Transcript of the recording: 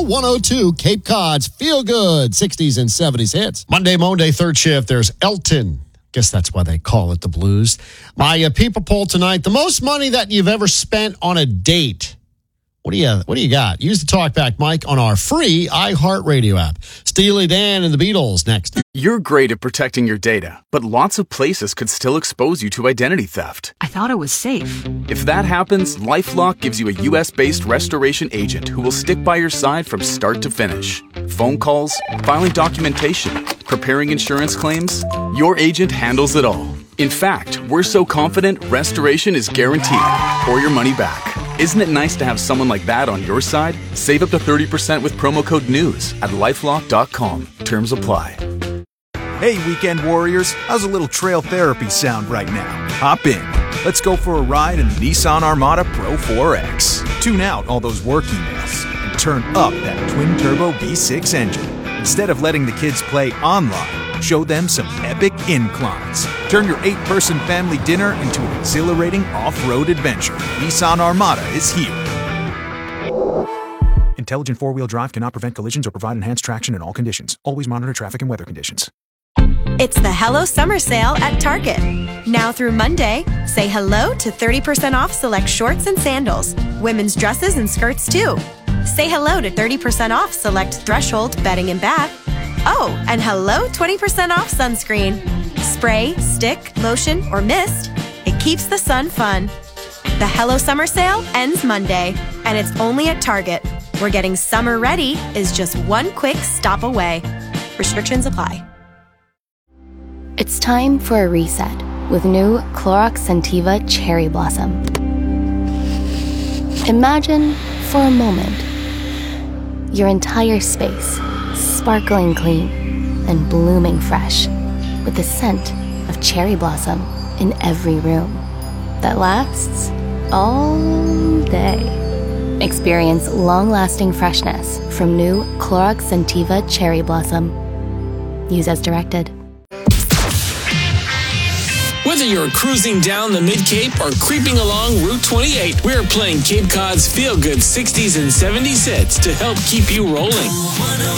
102, Cape Cod's Feel Good 60s and 70s hits. Monday, third shift, there's Elton. Guess that's why they call it the blues. My people poll tonight, the most money that you've ever spent on a date. What do you got? Use the TalkBack mic on our free iHeartRadio app. Steely Dan and the Beatles next. You're great at protecting your data, but lots of places could still expose you to identity theft. I thought it was safe. If that happens, LifeLock gives you a U.S.-based restoration agent who will stick by your side from start to finish. Phone calls, filing documentation, preparing insurance claims, your agent handles it all. In fact, we're so confident restoration is guaranteed or your money back. Isn't it nice to have someone like that on your side? Save up to 30% with promo code NEWS at LifeLock.com. Terms apply. Hey, weekend warriors, how's a little trail therapy sound right now? Hop in. Let's go for a ride in the Nissan Armada Pro 4X. Tune out all those work emails and turn up that twin-turbo V6 engine. Instead of letting the kids play online, show them some epic inclines. Turn your 8-person family dinner into an exhilarating off-road adventure. Nissan Armada is here. Intelligent four-wheel drive cannot prevent collisions or provide enhanced traction in all conditions. Always monitor traffic and weather conditions. It's the Hello Summer Sale at Target. Now through Monday, say hello to 30% off select shorts and sandals. Women's dresses and skirts too. Say hello to 30% off select Threshold bedding and bath. Oh, and hello 20% off sunscreen. Spray, stick, lotion, or mist. It keeps the sun fun. The Hello Summer Sale ends Monday, and it's only at Target, where getting summer ready is just one quick stop away. Restrictions apply. It's time for a reset with new Clorox Scentiva Cherry Blossom. Imagine, for a moment, your entire space sparkling clean and blooming fresh with the scent of cherry blossom in every room that lasts all day. Experience long-lasting freshness from new Clorox Scentiva Cherry Blossom. Use as directed. Whether you're cruising down the Mid-Cape or creeping along Route 28, we're playing Cape Cod's feel-good 60s and 70s hits to help keep you rolling.